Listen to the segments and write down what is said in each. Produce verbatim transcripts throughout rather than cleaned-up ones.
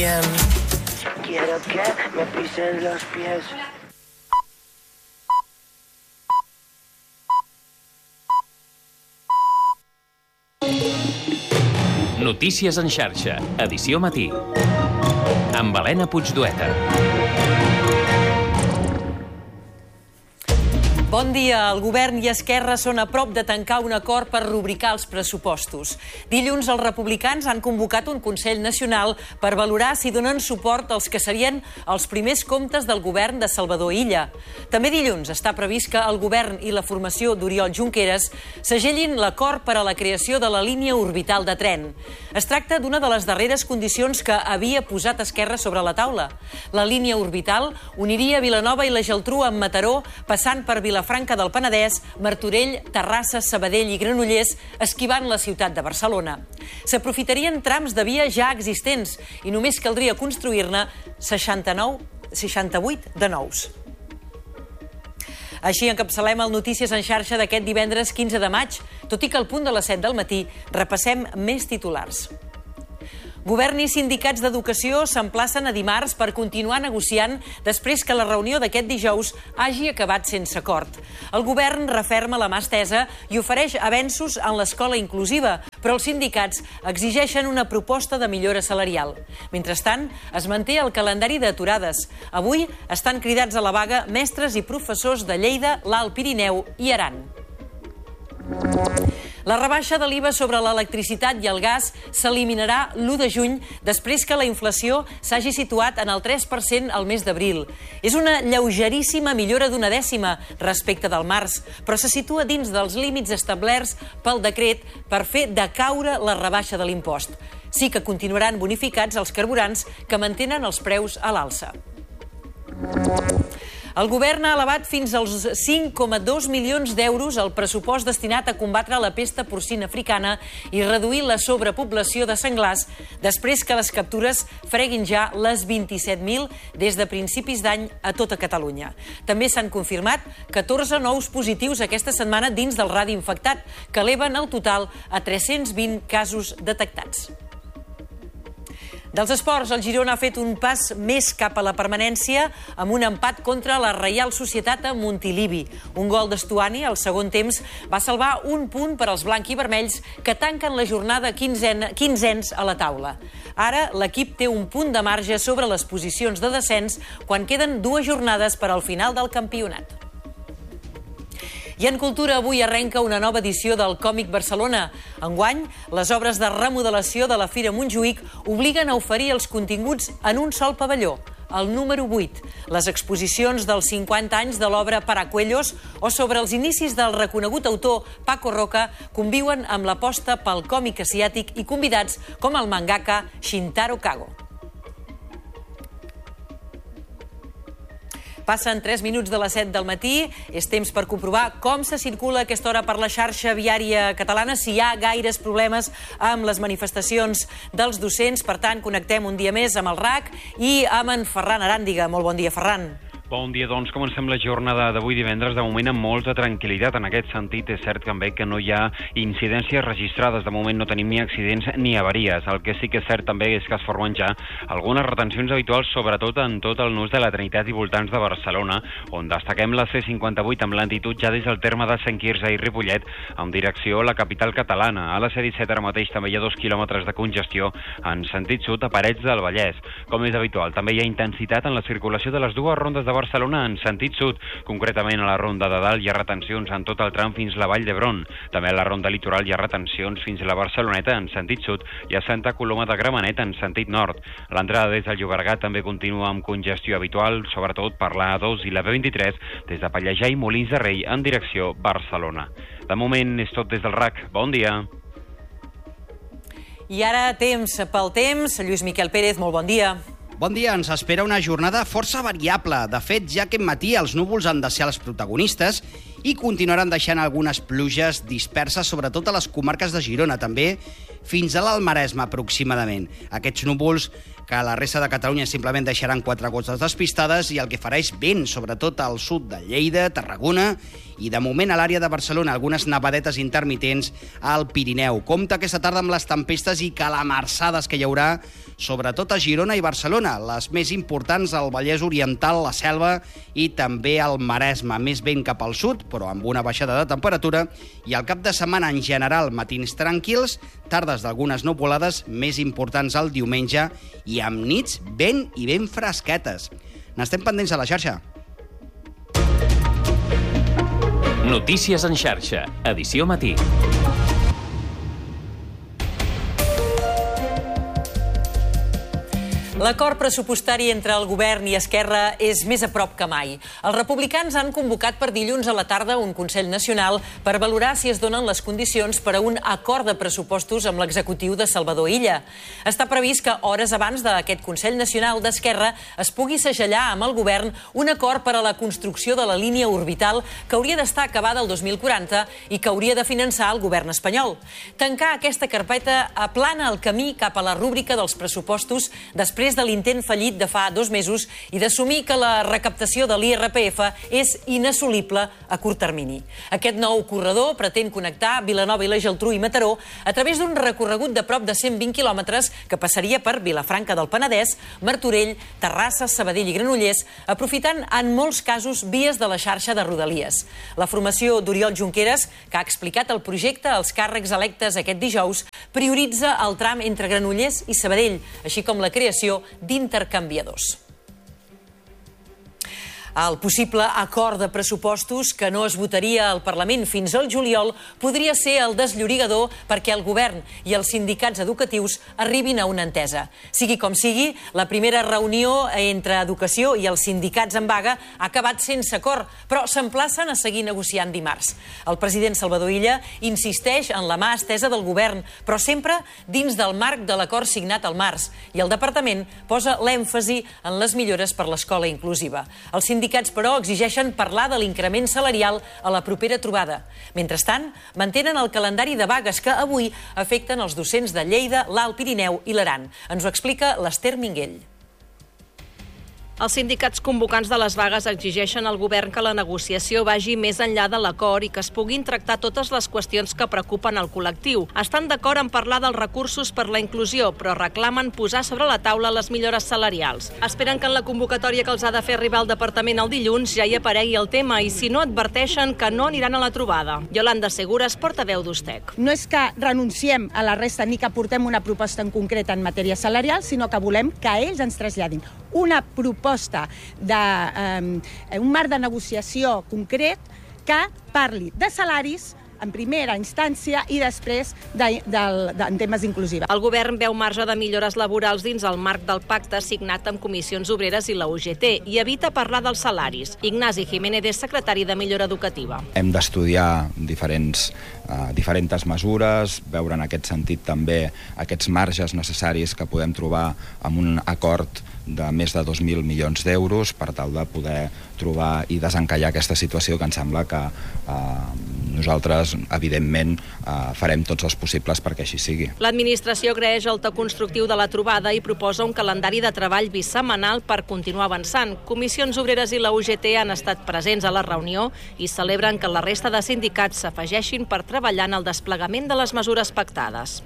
bien. Quiero que me pisen los pies. Notícies en xarxa, edició matí. Amb Helena Puigdueta. Bon dia. El govern i Esquerra són a prop de tancar un acord per rubricar els pressupostos. Dilluns, els republicans han convocat un Consell Nacional per valorar si donen suport als que serien els primers comptes del govern de Salvador Illa. També dilluns està previst que el govern i la formació d'Oriol Junqueras segellin l'acord per a la creació de la línia orbital de tren. Es tracta d'una de les darreres condicions que havia posat Esquerra sobre la taula. La línia orbital uniria Vilanova i la Geltrú amb Mataró, passant per Vilafranca Franca del Penedès, Martorell, Terrassa, Sabadell i Granollers, esquivant la ciutat de Barcelona. S'aprofitarien trams de via ja existents i només caldria construir-ne seixanta-nou, seixanta-vuit de nous. Així encapçalem el Notícies en xarxa d'aquest divendres quinze de maig. Tot i que al punt de les set del matí repassem més titulars. Govern i sindicats d'educació s'emplacen a dimarts per continuar negociant després que la reunió d'aquest dijous hagi acabat sense acord. El govern referma la mà estesa i ofereix avenços en l'escola inclusiva, però els sindicats exigeixen una proposta de millora salarial. Mentrestant, es manté el calendari d'aturades. Avui estan cridats a la vaga mestres i professors de Lleida, l'Alt Pirineu i Aran. La rebaixa de l'I V A sobre l'electricitat i el gas s'eliminarà l'u de juny després que la inflació s'hagi situat en el tres per cent al mes d'abril. És una lleugeríssima millora d'una dècima respecte del març, però se situa dins dels límits establerts pel decret per fer decaure la rebaixa de l'impost. Sí que continuaran bonificats els carburants que mantenen els preus a l'alça. El govern ha elevat fins als cinc coma dos milions d'euros el pressupost destinat a combatre la pesta porcina africana i reduir la sobrepoblació de senglars després que les captures freguin ja les vint-i-set mil des de principis d'any a tota Catalunya. També s'han confirmat catorze nous positius aquesta setmana dins del radi infectat, que eleven el total a tres-cents vint casos detectats. Dels esports, el Girona ha fet un pas més cap a la permanència amb un empat contra la Reial Societat a Montilivi. Un gol d'Estuani al segon temps va salvar un punt per als blanc-i-vermells que tanquen la jornada quinzens a la taula. Ara l'equip té un punt de marge sobre les posicions de descens quan queden dues jornades per al final del campionat. I en cultura, avui arrenca una nova edició del Còmic Barcelona. Enguany, les obres de remodelació de la Fira Montjuïc obliguen a oferir els continguts en un sol pavelló, el número vuit. Les exposicions dels cinquanta anys de l'obra Paracuellos o sobre els inicis del reconegut autor Paco Roca conviuen amb l'aposta pel còmic asiàtic i convidats com el mangaka Shintaro Kago. Passen tres minuts de les set del matí. És temps per comprovar com se circula a aquesta hora per la xarxa viària catalana, si hi ha gaires problemes amb les manifestacions dels docents. Per tant, connectem un dia més amb el R A C i amb en Ferran Aràndiga. Molt bon dia, Ferran. Bon dia, doncs comencem la jornada d'avui divendres, de moment amb molta tranquil·litat. En aquest sentit, és cert també que no hi ha incidències registrades. De moment no tenim ni accidents ni avaries. El que sí que és cert també és que es formen ja algunes retencions habituals, sobretot en tot el nus de la Trinitat i voltants de Barcelona, on destaquem la C cinquanta-vuit amb lentitud ja des del terme de Sant Quirze i Ripollet, amb direcció a la capital catalana. A la C disset ara mateix també hi ha dos quilòmetres de congestió en sentit sud a Parets del Vallès. Com és habitual, també hi ha intensitat en la circulació de les dues rondes de Barcelona en sentit sud. Concretament a la Ronda de Dalt hi ha retencions en tot el tram fins a la Vall d'Hebron. També a la Ronda Litoral hi ha retencions fins a la Barceloneta en sentit sud i a Santa Coloma de Gramenet en sentit nord. L'entrada des del Llobregat també continua amb congestió habitual, sobretot per la A dos i la B vint-i-tres, des de Pallejà i Molins de Rei en direcció Barcelona. De moment és tot des del R A C. Bon dia. I ara temps pel temps. Lluís Miquel Pérez, molt bon dia. Bon dia, ens espera una jornada força variable. De fet, ja aquest matí els núvols han de ser els protagonistes i continuaran deixant algunes pluges disperses, sobretot a les comarques de Girona. També fins a l'Alt Maresme aproximadament. Aquests núvols que a la resta de Catalunya simplement deixaran quatre gotes despistades i el que farà és vent, sobretot al sud de Lleida, Tarragona i de moment a l'àrea de Barcelona, algunes nevadetes intermitents al Pirineu. Compte aquesta tarda amb les tempestes i calamarsades que hi haurà, sobretot a Girona i Barcelona, les més importants al Vallès Oriental, la Selva i també al Maresme. Més vent cap al sud, però amb una baixada de temperatura, i al cap de setmana en general matins tranquils, tardes d'algunes nuvolades més importants el diumenge i amb nits vent i ben fresquetes. N'estem pendents a la xarxa. Notícies en xarxa, edició matí. L'acord pressupostari entre el govern i Esquerra és més a prop que mai. Els republicans han convocat per dilluns a la tarda un Consell Nacional per valorar si es donen les condicions per a un acord de pressupostos amb l'executiu de Salvador Illa. Està previst que hores abans d'aquest Consell Nacional d'Esquerra es pugui segellar amb el govern un acord per a la construcció de la línia orbital que hauria d'estar acabada el dos mil quaranta i que hauria de finançar el govern espanyol. Tancar aquesta carpeta aplana el camí cap a la rúbrica dels pressupostos després de l'intent fallit de fa dos mesos i d'assumir que la recaptació de l'I R P F és inassolible a curt termini. Aquest nou corredor pretén connectar Vilanova i la Geltrú i Mataró a través d'un recorregut de prop de cent vint quilòmetres que passaria per Vilafranca del Penedès, Martorell, Terrassa, Sabadell i Granollers, aprofitant en molts casos vies de la xarxa de Rodalies. La formació d'Oriol Junqueras, que ha explicat el projecte als càrrecs electes aquest dijous, prioritza el tram entre Granollers i Sabadell, així com la creació d'intercanviadors. El possible acord de pressupostos que no es votaria al Parlament fins al juliol podria ser el desllorigador perquè el govern i els sindicats educatius arribin a una entesa. Sigui com sigui, la primera reunió entre Educació i els sindicats en vaga ha acabat sense acord, però s'emplacen a seguir negociant dimarts. El president Salvador Illa insisteix en la mà estesa del govern, però sempre dins del marc de l'acord signat al març, i el departament posa l'èmfasi en les millores per l'escola inclusiva. Els sindicats Els sindicats, però, exigeixen parlar de l'increment salarial a la propera trobada. Mentrestant, mantenen el calendari de vagues que avui afecten els docents de Lleida, l'Alt Pirineu i l'Aran. Ens ho explica l'Ester Minguell. Els sindicats convocants de les vagues exigeixen al govern que la negociació vagi més enllà de l'acord i que es puguin tractar totes les qüestions que preocupen el col·lectiu. Estan d'acord en parlar dels recursos per la inclusió, però reclamen posar sobre la taula les millores salarials. Esperen que en la convocatòria que els ha de fer arribar al departament el dilluns ja hi aparegui el tema i, si no, adverteixen que no aniran a la trobada. Yolanda Segures, portaveu d'Ustec. No és que renunciem a la resta ni que portem una proposta en concret en matèria salarial, sinó que volem que ells ens traslladin una proposta d'un eh, marc de negociació concret que parli de salaris en primera instància i després de, de, de, en temes inclusiva. El govern veu marge de millores laborals dins el marc del pacte signat amb Comissions Obreres i la U G T i evita parlar dels salaris. Ignasi Jiménez és secretari de Millora Educativa. Hem d'estudiar diferents, uh, diferents mesures, veure en aquest sentit també aquests marges necessaris que podem trobar amb un acord de més de dos mil milions d'euros per tal de poder trobar i desencallar aquesta situació que ens sembla que eh, nosaltres, evidentment, eh, farem tots els possibles perquè així sigui. L'administració agraeix el to constructiu de la trobada i proposa un calendari de treball bisetmanal per continuar avançant. Comissions Obreres i la U G T han estat presents a la reunió i celebren que la resta de sindicats s'afegeixin per treballar en el desplegament de les mesures pactades.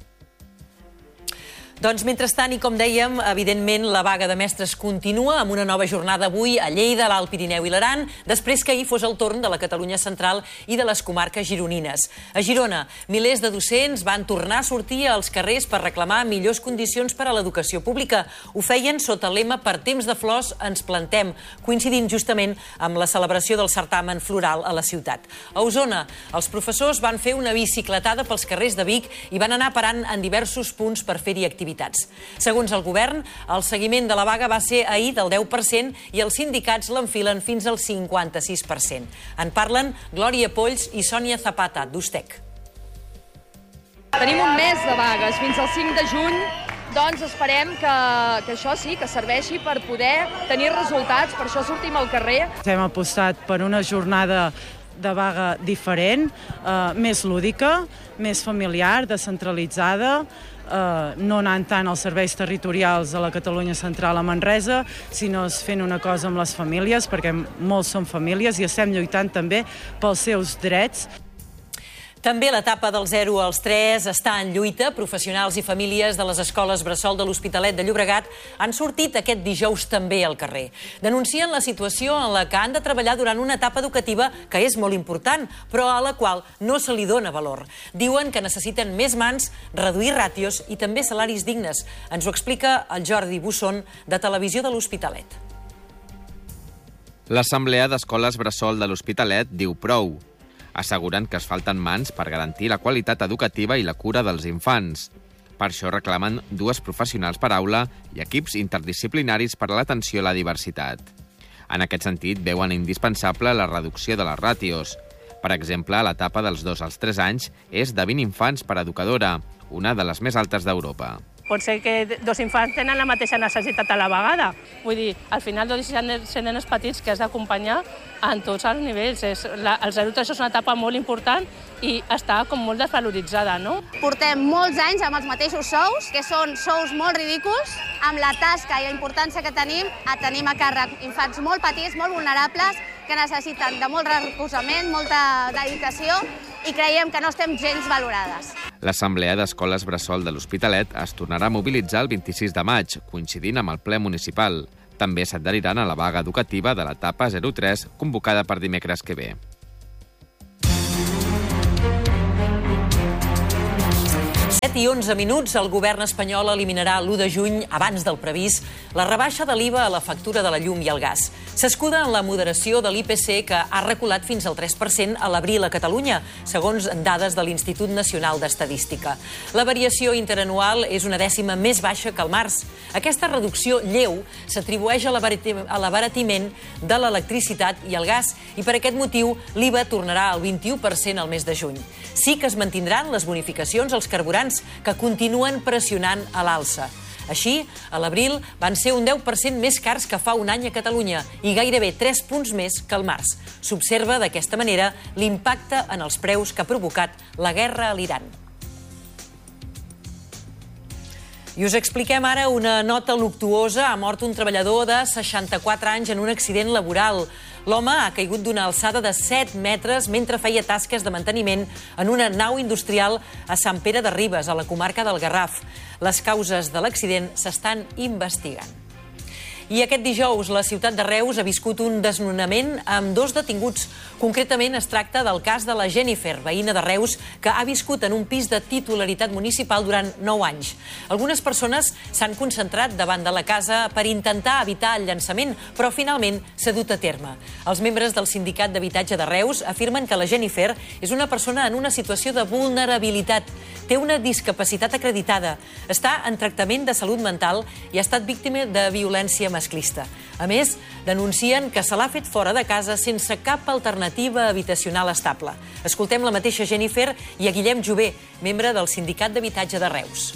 Doncs, mentrestant, i com dèiem, evidentment, la vaga de mestres continua amb una nova jornada avui a Lleida, l'Alt Pirineu i l'Aran, després que ahir fos el torn de la Catalunya central i de les comarques gironines. A Girona, milers de docents van tornar a sortir als carrers per reclamar millors condicions per a l'educació pública. Ho feien sota el lema "Per temps de flors ens plantem", coincidint justament amb la celebració del certamen floral a la ciutat. A Osona, els professors van fer una bicicletada pels carrers de Vic i van anar parant en diversos punts per fer-hi activitats. Segons el govern, el seguiment de la vaga va ser ahir del deu per cent i els sindicats l'enfilen fins al cinquanta-sis per cent. En parlen Glòria Polls i Sònia Zapata, d'Ustec. Tenim un mes de vagues, fins al cinc de juny, doncs esperem que, que això sí, que serveixi per poder tenir resultats, per això sortim al carrer. Hem apostat per una jornada de vaga diferent, eh, més lúdica, més familiar, descentralitzada, eh, no anant tant als serveis territorials a la Catalunya Central a Manresa, sinó fent una cosa amb les famílies, perquè molts són famílies i estem lluitant també pels seus drets. També l'etapa del zero als tres està en lluita. Professionals i famílies de les escoles Bressol de l'Hospitalet de Llobregat han sortit aquest dijous també al carrer. Denuncien la situació en la que han de treballar durant una etapa educativa que és molt important, però a la qual no se li dona valor. Diuen que necessiten més mans, reduir ràtios i també salaris dignes. Ens ho explica el Jordi Busson, de Televisió de l'Hospitalet. L'Assemblea d'Escoles Bressol de l'Hospitalet diu prou. Asseguren que es falten mans per garantir la qualitat educativa i la cura dels infants. Per això reclamen dues professionals per aula i equips interdisciplinaris per a l'atenció a la diversitat. En aquest sentit, veuen indispensable la reducció de les ràtios. Per exemple, a l'etapa dels dos als tres anys és de vint infants per educadora, una de les més altes d'Europa. Pot ser que dos infants tenen la mateixa necessitat a la vegada. Vull dir, al final dos nenes petits que has d'acompanyar en tots els nivells. És, la, el zero tres és una etapa molt important i està com molt desvaloritzada, no? Portem molts anys amb els mateixos sous, que són sous molt ridículs, amb la tasca i la importància que tenim, a tenim a càrrec infants molt petits, molt vulnerables, que necessiten de molt recolzament, molta dedicació, i creiem que no estem gens valorades. L'Assemblea d'Escoles Bressol de l'Hospitalet es tornarà a mobilitzar el vint-i-sis de maig, coincidint amb el ple municipal. També s'adheriran a la vaga educativa de l'etapa zero tres, convocada per dimecres que ve. set i onze minuts, el govern espanyol eliminarà l'u de juny, abans del previst, la rebaixa de l'I V A a la factura de la llum i el gas. S'escuda en la moderació de l'I P C, que ha reculat fins al tres per cent a l'abril a Catalunya, segons dades de l'Institut Nacional d'Estadística. La variació interanual és una dècima més baixa que al març. Aquesta reducció lleu s'atribueix a l'abaratiment de l'electricitat i el gas, i per aquest motiu l'I V A tornarà al vint-i-u per cent al mes de juny. Sí que es mantindran les bonificacions als carburants, que continuen pressionant a l'alça. Així, a l'abril van ser un deu per cent més cars que fa un any a Catalunya i gairebé tres punts més que al març. S'observa d'aquesta manera l'impacte en els preus que ha provocat la guerra a l'Iran. I us expliquem ara una nota luctuosa. Ha mort un treballador de seixanta-quatre anys en un accident laboral. L'home ha caigut d'una alçada de set metres mentre feia tasques de manteniment en una nau industrial a Sant Pere de Ribes, a la comarca del Garraf. Les causes de l'accident s'estan investigant. I aquest dijous la ciutat de Reus ha viscut un desnonament amb dos detinguts. Concretament es tracta del cas de la Jennifer, veïna de Reus, que ha viscut en un pis de titularitat municipal durant nou anys. Algunes persones s'han concentrat davant de la casa per intentar evitar el llançament, però finalment s'ha dut a terme. Els membres del Sindicat d'Habitatge de Reus afirmen que la Jennifer és una persona en una situació de vulnerabilitat. Té una discapacitat acreditada, està en tractament de salut mental i ha estat víctima de violència masclista. A més, denuncien que se l'ha fet fora de casa sense cap alternativa habitacional estable. Escoltem la mateixa Jennifer i a Guillem Jové, membre del Sindicat d'Habitatge de Reus.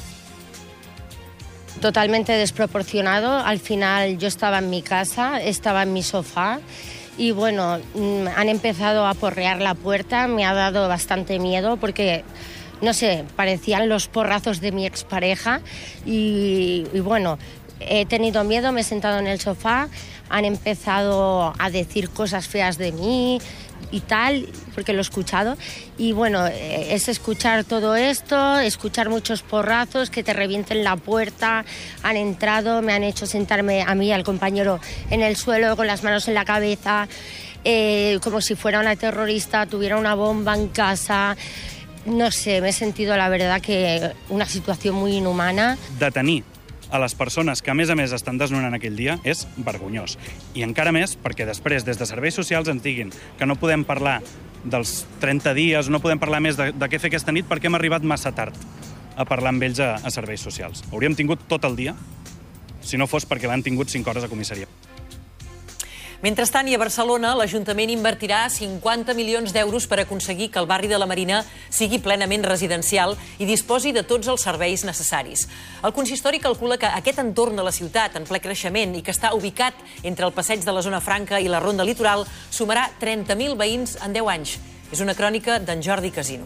Totalmente desproporcionado. Al final yo estaba en mi casa, estaba en mi sofá y bueno, han empezado a porrear la puerta. Me ha dado bastante miedo porque, no sé, parecían los porrazos de mi expareja y, y bueno, he tenido miedo, me he sentado en el sofá, han empezado a decir cosas feas de mí y tal, porque lo he escuchado. Y bueno, es escuchar todo esto, escuchar muchos porrazos, que te revienten la puerta. Han entrado, me han hecho sentarme a mí y al compañero en el suelo con las manos en la cabeza, eh, como si fuera una terrorista, tuviera una bomba en casa. No sé, me he sentido, la verdad, que una situació muy inhumana. Detenir a les persones que, a més a més, estan desnonant aquell dia és vergonyós. I encara més perquè després, des de serveis socials, ens diguin que no podem parlar dels trenta dies, no podem parlar més de, de què fer aquesta nit perquè hem arribat massa tard a parlar amb ells a, a serveis socials. Hauríem tingut tot el dia si no fos perquè l'han tingut cinc hores a comissaria. Mentrestant, i a Barcelona, l'Ajuntament invertirà cinquanta milions d'euros per aconseguir que el barri de la Marina sigui plenament residencial i disposi de tots els serveis necessaris. El consistori calcula que aquest entorn de la ciutat, en ple creixement i que està ubicat entre el passeig de la Zona Franca i la Ronda Litoral, sumarà trenta mil veïns en deu anys. És una crònica d'en Jordi Casino.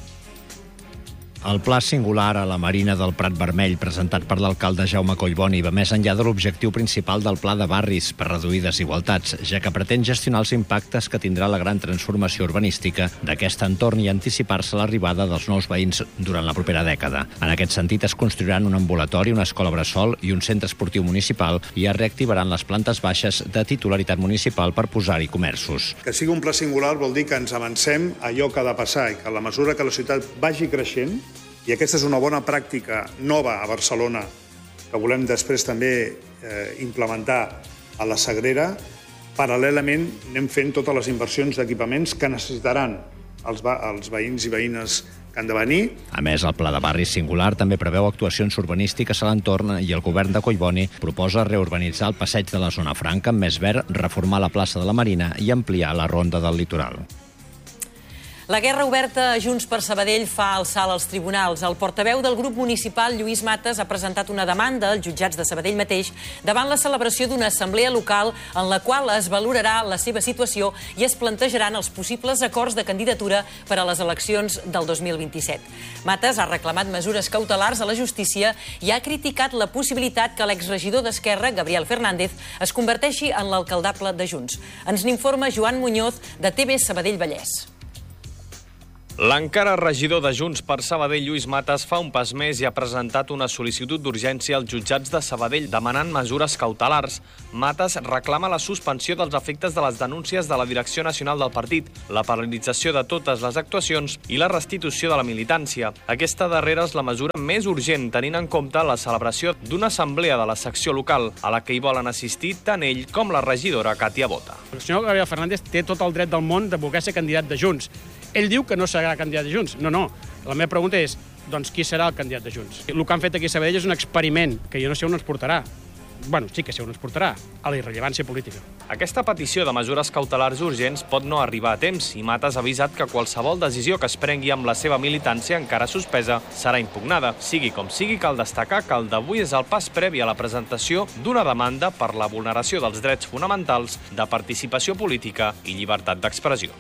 El pla singular a la Marina del Prat Vermell, presentat per l'alcalde Jaume Collboni, va més enllà de l'objectiu principal del pla de barris per reduir desigualtats, ja que pretén gestionar els impactes que tindrà la gran transformació urbanística d'aquest entorn i anticipar-se l'arribada dels nous veïns durant la propera dècada. En aquest sentit, es construiran un ambulatori, una escola bressol i un centre esportiu municipal i es reactivaran les plantes baixes de titularitat municipal per posar-hi comerços. Que sigui un pla singular vol dir que ens avancem a allò que ha de passar i que a la mesura que la ciutat vagi creixent, i aquesta és una bona pràctica nova a Barcelona que volem després també eh, implementar a la Sagrera, paral·lelament anem fent totes les inversions d'equipaments que necessitaran els, els veïns i veïnes que han de venir. A més, el pla de barris singular també preveu actuacions urbanístiques a l'entorn i el govern de Collboni proposa reurbanitzar el passeig de la Zona Franca amb més verd, reformar la plaça de la Marina i ampliar la ronda del litoral. La guerra oberta a Junts per Sabadell fa el salt als tribunals. El portaveu del grup municipal, Lluís Matas, ha presentat una demanda als jutjats de Sabadell mateix davant la celebració d'una assemblea local en la qual es valorarà la seva situació i es plantejaran els possibles acords de candidatura per a les eleccions del dos mil vint-i-set. Matas ha reclamat mesures cautelars a la justícia i ha criticat la possibilitat que l'exregidor d'Esquerra, Gabriel Fernández, es converteixi en l'alcaldable de Junts. Ens n'informa Joan Muñoz, de T V Sabadell Vallès. L'encara regidor de Junts per Sabadell, Lluís Matas, fa un pas més i ha presentat una sol·licitud d'urgència als jutjats de Sabadell demanant mesures cautelars. Matas reclama la suspensió dels efectes de les denúncies de la Direcció Nacional del partit, la paralització de totes les actuacions i la restitució de la militància. Aquesta darrera és la mesura més urgent, tenint en compte la celebració d'una assemblea de la secció local, a la que hi volen assistir tant ell com la regidora Katia Bota. El senyor Gabriel Fernández té tot el dret del món de voler ser candidat de Junts. Ell diu que no serà candidat de Junts. No, no. La meva pregunta és, doncs, qui serà el candidat de Junts? El que han fet aquí a Sabadell és un experiment que jo no sé on ens portarà. Bueno, sí que sé on ens portarà, a la irrellevància política. Aquesta petició de mesures cautelars urgents pot no arribar a temps i Matas ha avisat que qualsevol decisió que es prengui amb la seva militància encara suspesa serà impugnada. Sigui com sigui, cal destacar que el d'avui és el pas previ a la presentació d'una demanda per la vulneració dels drets fonamentals de participació política i llibertat d'expressió.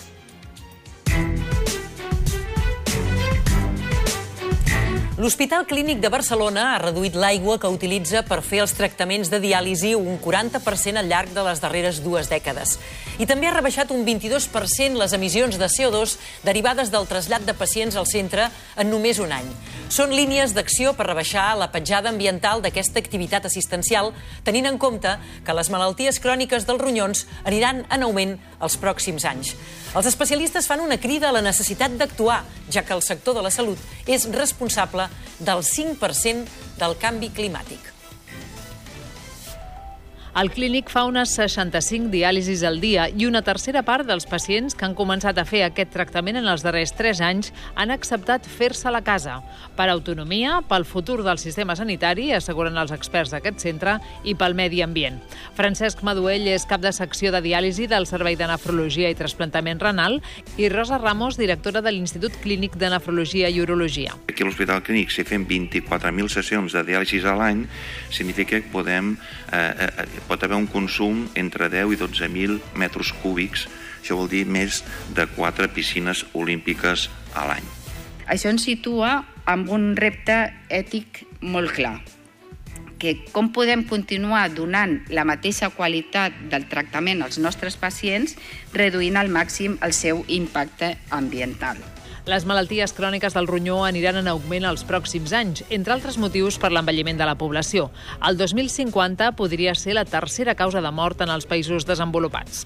L'Hospital Clínic de Barcelona ha reduït l'aigua que utilitza per fer els tractaments de diàlisi un quaranta per cent al llarg de les darreres dues dècades. I també ha rebaixat un vint-i-dos per cent les emissions de C O dos derivades del trasllat de pacients al centre en només un any. Són línies d'acció per rebaixar la petjada ambiental d'aquesta activitat assistencial, tenint en compte que les malalties cròniques dels ronyons aniran en augment els pròxims anys. Els especialistes fan una crida a la necessitat d'actuar, ja que el sector de la salut és responsable del cinc per cent del canvi climàtic. El clínic fa unes seixanta-cinc diàlisis al dia i una tercera part dels pacients que han començat a fer aquest tractament en els darrers tres anys han acceptat fer-se a la casa. Per autonomia, pel futur del sistema sanitari, asseguren els experts d'aquest centre, i pel medi ambient. Francesc Maduell és cap de secció de diàlisi del Servei de Nefrologia i Trasplantament Renal i Rosa Ramos, directora de l'Institut Clínic de Nefrologia i Urologia. Aquí a l'Hospital Clínic, si fem vint-i-quatre mil sessions de diàlisis a l'any, significa que podem... Eh, eh, pot haver un consum entre deu i dotze mil metres cúbics, això vol dir més de quatre piscines olímpiques a l'any. Això ens situa amb un repte ètic molt clar, que com podem continuar donant la mateixa qualitat del tractament als nostres pacients reduint al màxim el seu impacte ambiental. Les malalties cròniques del ronyó aniran en augment els pròxims anys, entre altres motius per l'envelliment de la població. El dos mil cinquanta podria ser la tercera causa de mort en els països desenvolupats.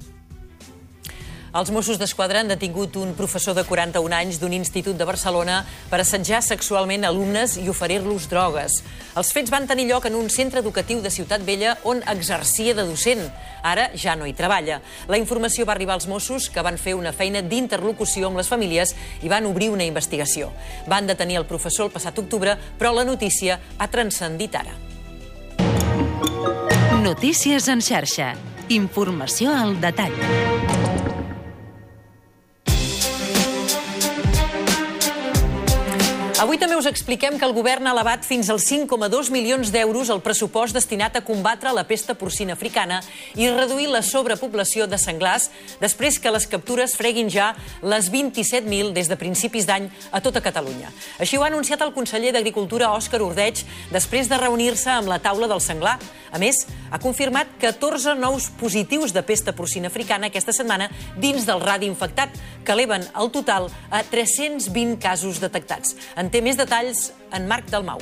Els Mossos d'Esquadra han detingut un professor de quaranta-un anys d'un institut de Barcelona per assetjar sexualment alumnes i oferir-los drogues. Els fets van tenir lloc en un centre educatiu de Ciutat Vella on exercia de docent. Ara ja no hi treballa. La informació va arribar als Mossos, que van fer una feina d'interlocució amb les famílies i van obrir una investigació. Van detenir el professor el passat octubre, però la notícia ha transcendit ara. Notícies en xarxa. Informació al detall. Avui també us expliquem que el govern ha elevat fins als cinc coma dos milions d'euros el pressupost destinat a combatre la pesta porcina africana i reduir la sobrepoblació de senglars després que les captures freguin ja les vint-i-set mil des de principis d'any a tota Catalunya. Així ho ha anunciat el conseller d'Agricultura, Òscar Ordeig, després de reunir-se amb la taula del senglar. A més, ha confirmat catorze nous positius de pesta porcina africana aquesta setmana dins del radi infectat, que eleven el total a tres-cents vint casos detectats. En té més detalls en Marc Dalmau.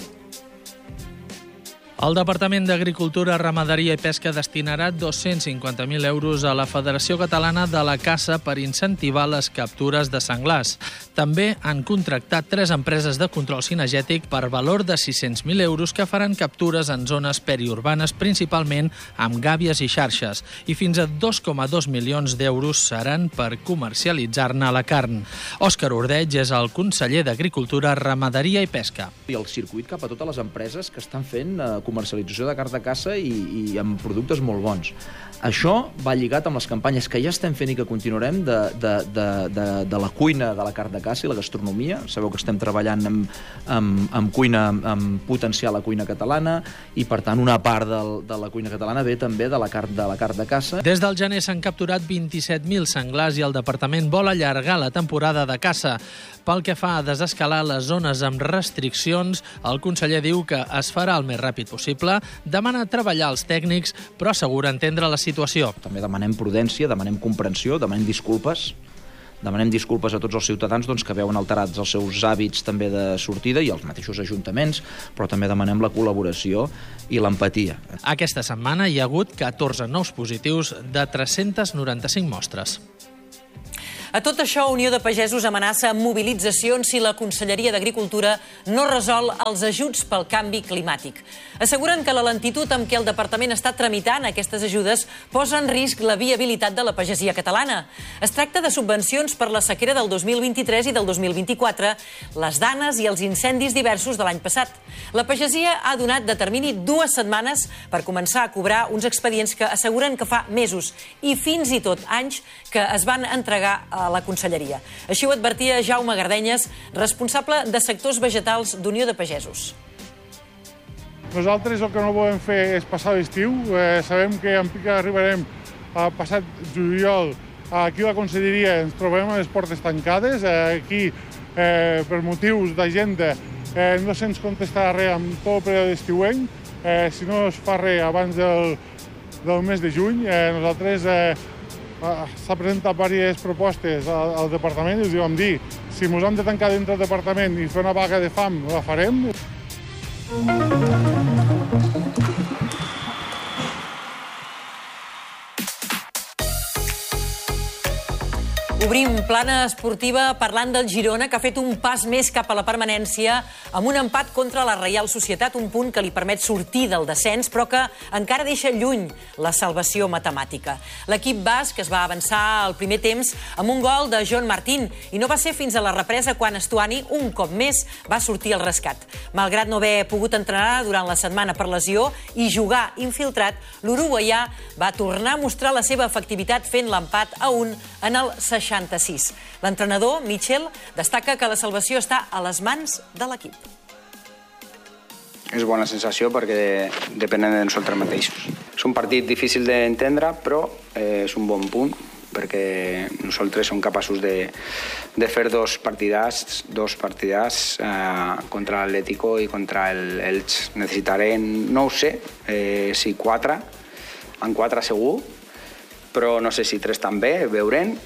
El Departament d'Agricultura, Ramaderia i Pesca destinarà dos-cents cinquanta mil euros a la Federació Catalana de la Caça per incentivar les captures de senglars. També han contractat tres empreses de control cinegètic per valor de sis-cents mil euros que faran captures en zones periurbanes, principalment amb gàbies i xarxes, i fins a dos coma dos milions d'euros seran per comercialitzar-ne la carn. Òscar Ordeig és el conseller d'Agricultura, Ramaderia i Pesca. I el circuit cap a totes les empreses que estan fent eh, comercialització de carn de caça i, i amb productes molt bons. Això va lligat amb les campanyes que ja estem fent i que continuarem de, de, de, de, de la cuina de la carn de caça i la gastronomia. Sabeu que estem treballant amb, amb, amb cuina, amb potenciar la cuina catalana i, per tant, una part del, de la cuina catalana ve també de la carn de, la carn de caça. Des del gener s'han capturat vint-i-set mil senglars i el departament vol allargar la temporada de caça. Pel que fa a desescalar les zones amb restriccions, el conseller diu que es farà el més ràpid possible, demana treballar als tècnics, però assegura entendre la situació. També demanem prudència, demanem comprensió, demanem disculpes, demanem disculpes a tots els ciutadans doncs, que veuen alterats els seus hàbits també de sortida i els mateixos ajuntaments, però també demanem la col·laboració i l'empatia. Aquesta setmana hi ha hagut catorze nous positius de tres-cents noranta-cinc mostres. A tot això, Unió de Pagesos amenaça amb mobilitzacions si la Conselleria d'Agricultura no resol els ajuts pel canvi climàtic. Asseguren que la lentitud amb què el departament està tramitant aquestes ajudes posa en risc la viabilitat de la pagesia catalana. Es tracta de subvencions per la sequera del dos mil vint-i-tres i del dos mil vint-i-quatre, les danes i els incendis diversos de l'any passat. La pagesia ha donat de termini dues setmanes per començar a cobrar uns expedients que asseguren que fa mesos i fins i tot anys que es van entregar a a la Conselleria. Així ho advertia Jaume Gardenyes, responsable de sectors vegetals d'Unió de Pagesos. Nosaltres el que no volem fer és passar l'estiu. Eh, sabem que en pica arribarem a passat juliol. Aquí a la Conselleria ens trobem a les portes tancades. Eh, aquí, eh, per motius d'agenda, eh, no se'ns contestarà res amb tot el període estiuenc. Eh, si no es fa res abans del, del mes de juny, eh, nosaltres... Eh, s'ha presentat diverses propostes al, al departament i us vam dir, si ens hem de tancar dintre del departament i fer una vaga de fam, la farem. Obrim plana esportiva parlant del Girona, que ha fet un pas més cap a la permanència amb un empat contra la Reial Societat, un punt que li permet sortir del descens, però que encara deixa lluny la salvació matemàtica. L'equip basc es va avançar al primer temps amb un gol de John Martín i no va ser fins a la represa quan Estuani, un cop més, va sortir al rescat. Malgrat no haver pogut entrenar durant la setmana per lesió i jugar infiltrat, l'uruguaià va tornar a mostrar la seva efectivitat fent l'empat a un en el seixanta-sis. L'entrenador, Michel, destaca que la salvació està a les mans de l'equip. És bona sensació perquè depenem de nosaltres mateixos. És un partit difícil d'entendre, però és un bon punt perquè nosaltres som capaços de, de fer dos partidars, dos partidars eh, contra l'Atlético i contra el Elx. Necessitarem, no ho sé, eh, si quatre, en quatre segur, però no sé si tres també, veurem.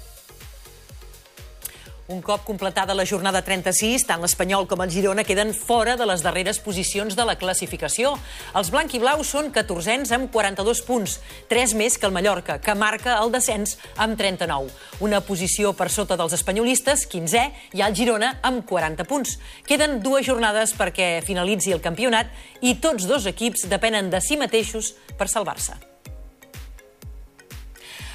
Un cop completada la jornada trenta-sis, tant l'Espanyol com el Girona queden fora de les darreres posicions de la classificació. Els blanc-i-blaus són catorzens amb quaranta-dos punts, tres més que el Mallorca, que marca el descens amb trenta-nou. Una posició per sota dels espanyolistes, quinzè, i el Girona amb quaranta punts. Queden dues jornades perquè finalitzi el campionat i tots dos equips depenen de si mateixos per salvar-se.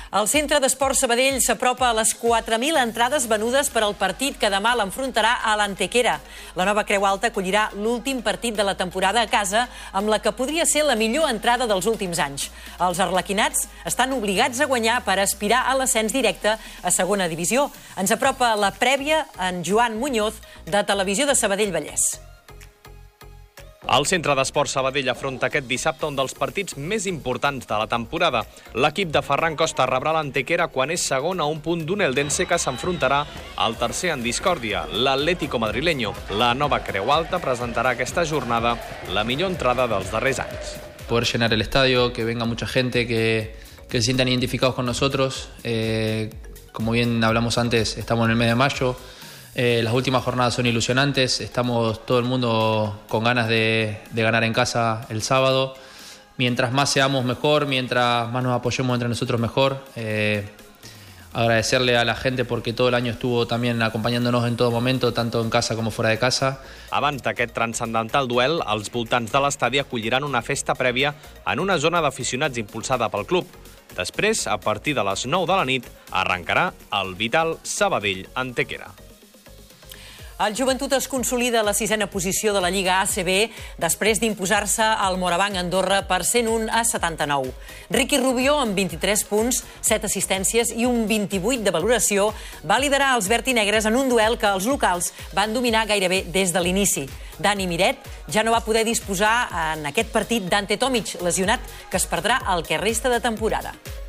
El Centre d'Esport Sabadell s'apropa a les quatre mil entrades venudes per al partit que demà l'enfrontarà a l'Antequera. La nova Creu Alta acollirà l'últim partit de la temporada a casa, amb la que podria ser la millor entrada dels últims anys. Els arlequinats estan obligats a guanyar per aspirar a l'ascens directe a segona divisió. Ens apropa la prèvia en Joan Muñoz, de Televisió de Sabadell Vallès. El Centre d'Esport Sabadell afronta aquest dissabte un dels partits més importants de la temporada. L'equip de Ferran Costa rebrà l'Antequera quan és segon a un punt d'un Eldense que s'enfrontarà al tercer en discòrdia, l'Atlético madrileño. La nova Creu Alta presentarà aquesta jornada la millor entrada dels darrers anys. Poder llenar el estadio, que venga mucha gente, que, que se sientan identificados con nosotros. Eh, como bien hablamos antes, estamos en el mes de mayo. Eh, las últimas jornadas son ilusionantes, estamos todo el mundo con ganas de, de ganar en casa el sábado. Mientras más seamos mejor, mientras más nos apoyemos entre nosotros mejor. Eh, agradecerle a la gente porque todo el año estuvo también acompañándonos en todo momento, tanto en casa como fuera de casa. Abans d'aquest transcendental duel, els voltants de l'estadi acolliran una festa prèvia en una zona d'aficionats impulsada pel club. Després, a partir de les nou de la nit, arrencarà el vital Sabadell-Antequera. El Joventut es consolida a la sisena posició de la Lliga A C B després d'imposar-se al Morabanc Andorra per cent un a setanta-nou. Ricky Rubio, amb vint-i-tres punts, set assistències i un vint-i-vuit de valoració, va liderar els vertinegres en un duel que els locals van dominar gairebé des de l'inici. Dani Miret ja no va poder disposar en aquest partit d'Ante Tomic, lesionat, que es perdrà el que resta de temporada.